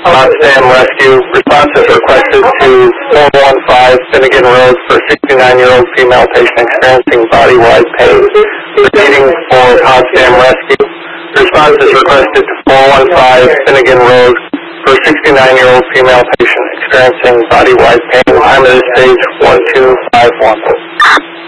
Potsdam Rescue. Response is requested to 415 Finnegan Road for 69-year-old female patient experiencing body-wide pain. Proceeding for Potsdam Rescue. Response is requested to 415 Finnegan Road for 69-year-old female patient experiencing body-wide pain. Time of this stage 1251.